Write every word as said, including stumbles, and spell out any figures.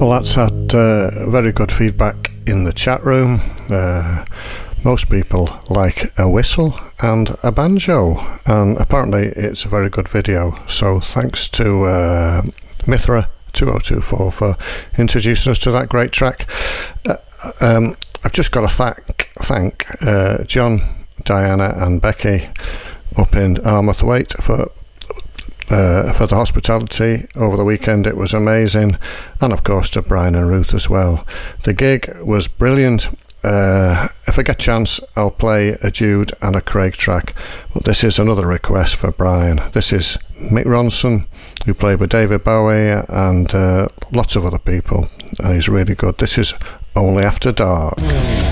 Well, that's had uh, very good feedback in the chat room. Uh, most people like a whistle and a banjo, and apparently it's a very good video. So thanks to uh, Mithra two oh two four for introducing us to that great track. Uh, um, I've just got to thank, thank uh, John, Diana and Becky up in Armathwaite for Uh, for the hospitality over the weekend. It was amazing, and of course to Brian and Ruth as well. The gig was brilliant. Uh, if I get a chance, I'll play a Jude and a Craig track, but this is another request for Brian. This is Mick Ronson, who played with David Bowie and uh, lots of other people, and he's really good. This is Only After Dark.